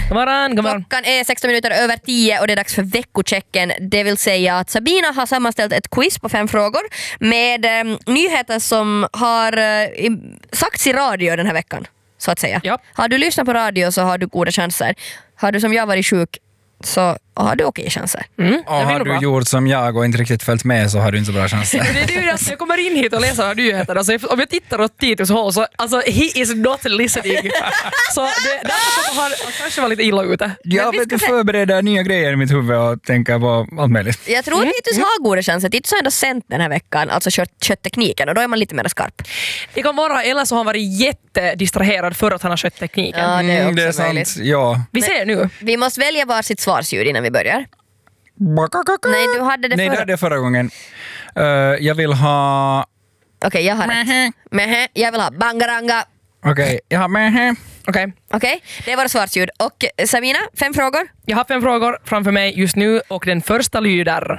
God morgon. Klockan är 16 minuter över 10 och det är dags för veckochecken. Det vill säga att Sabina har sammanställt ett quiz på 5 frågor med nyheter som har sagts i radio den här veckan, så att säga. Ja. Har du lyssnat på radio så har du goda chanser. Har du som jag varit sjuk så har du okej chanser. Och har du gjort som jag och inte riktigt följt med så har du inte så bra chanser. Det är ju att jag kommer in hit och läser nyheter. Alltså, om jag tittar åt Titus håll så alltså, he is not listening. Så därför har kanske var lite illa ute. Jag förbereder nya grejer i mitt huvud och tänker på allt möjligt. Jag tror att Titus har goda chanser. Titus har ändå sänt den här veckan, alltså kört tekniken, och då är man lite mer skarp. Det kan vara, eller så har han varit jättedistraherad för att han har skött tekniken. Ja, det är också det är sant, möjligt. ja. Vi ser nu. Vi måste välja varsitt svarsljud innan vi börjar. Nej, du hade det Nej, det hade jag förra gången. Jag vill ha... Okej, jag har rätt. Mehe. Jag vill ha bangaranga. Okej, jag har mehe. Okej. Det var svarsljud. Och Sabina, 5 frågor. Jag har 5 frågor framför mig just nu och den första lyder.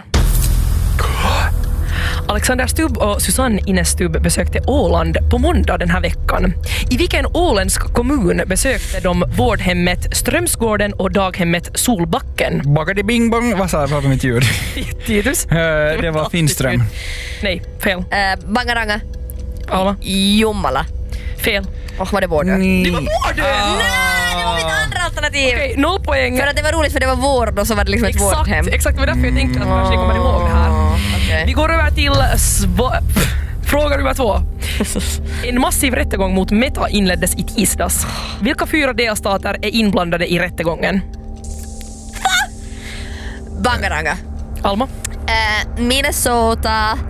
Alexander Stubb och Susanne Ines Stubb besökte Åland på måndag den här veckan. I vilken åländsk kommun besökte de vårdhemmet Strömsgården och daghemmet Solbacken? Bagade bing bong. Vad sa jag på mitt ljud? Titus? Det var Finström. Nej, fel. Bangaranga. Alma? Jomala. Fel. Var det vård? Det var vård! Nej, det var mitt andra alternativ. Okej, 0 poäng. För att det var roligt, för det var vård och så var det liksom ett vårdhem. Exakt, det var därför jag tänkte att kanske ni kommer ihåg det här. Okay. Vi går över till fråga nummer 2. En massiv rättegång mot Meta inleddes i tisdags. Vilka 4 delstater är inblandade i rättegången? Bangaranga. Alma? Minnesota,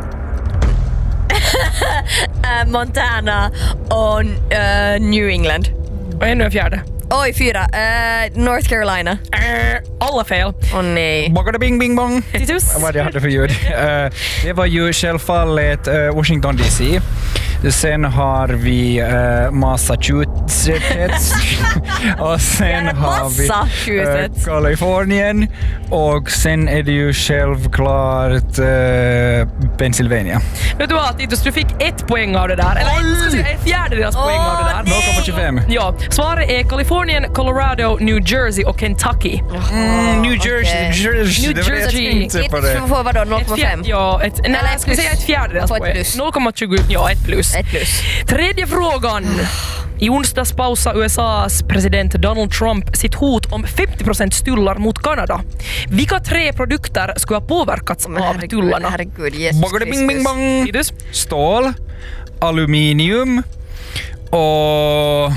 Montana och New England. Och ännu en 4. Oj, 4. North Carolina. Alla fel. Åh nej. Bagade bing bing bong. Titus? Vad det hade för ljud? Det var ju självfallet Washington DC. Sen har vi Massachusetts. Och sen har vi Kalifornien. Och sen är det ju självklart Pennsylvania. Vet du vad, Titus, du fick 1 poäng av det där. Eller ska säga, 1/4 poäng av det där. 0,25. Ja, svaret är Kalifornien, Colorado, New Jersey och Kentucky. New Jersey. New Jersey. Ett får vadå, 0,5? Ja, nej, jag skulle säga 1/4 Få ett poäng. plus. 0,20, ja, 1 plus. 1 plus. Tredje frågan. I onsdags pausade USAs president Donald Trump sitt hot om 50% tullar mot Kanada. Vilka 3 produkter skulle ha påverkats av tullarna? Herregud, Jesus Bagade bing bing bong. Titus? Stål, aluminium och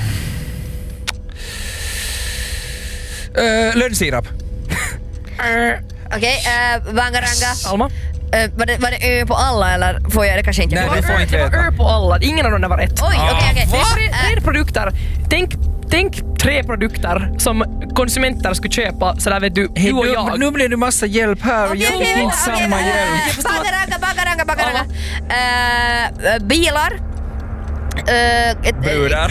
lönnsirap. Okej, bangaranga. Alma? Var det ö på alla eller får jag det kanske inte? Nej, vi får inte Det var veta. ö på alla. Ingen av dem där var rätt. Oj, okej. Det är 3 produkter. Tänk 3 produkter som konsumenter skulle köpa, så där vet du och jag. Nu blir det massa hjälp här och jag fick inte samma hjälp. Bangaranga. Bilar. Brudar.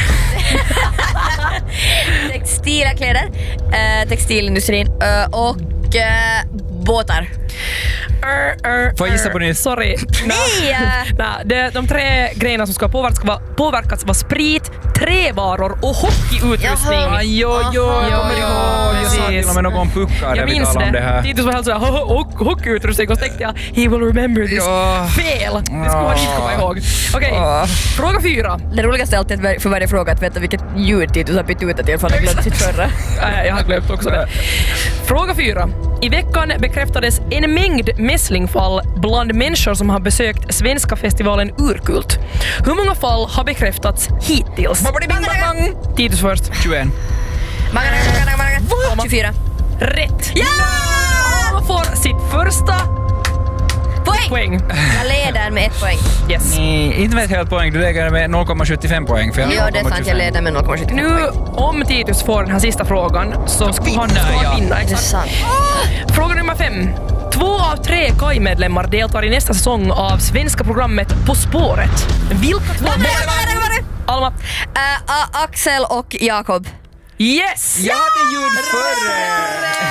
Textila kläder. Textilindustrin. Och båtar. Får jag gissa på nytt? Sorry. Nej! De 3 grejerna som ska påverkas var sprit, trävaror och hockeyutrustning. Jag kommer ihåg. Jag sa till och med någon puckare. Jag minns det. Titus var helt sådär hockeyutrustning och så tänkte jag he will remember this. Ja. Fel! Det skulle man inte komma ihåg. Okej, fråga 4. Det roligaste är alltid för varje fråga att veta vilket ljud Titus har bytt ut att jag har glömt sitt förra. Jag har glömt också det. Fråga 4. I veckan bekräftades en mängd mässlingfall bland människor som har besökt svenska festivalen Urkult. Hur många fall har bekräftats hittills? Titus först. 21. 24. Rätt! Ja! Alma får sitt första poäng. Jag leder med 1 poäng. Yes. Inte med ett helt poäng, du lägger med 0,75 poäng. För jag Ja, det är sant, jag leder med 0,75 Nu, om Titus får den här sista frågan så ska han vinna. Det är sant. Fråga nummer 5. 2 av 3 Kai-medlemmar deltar i nästa säsong av svenska programmet På spåret. Vilka 2? Alma. Axel och Jakob. Yes! Jag hade ljud förr!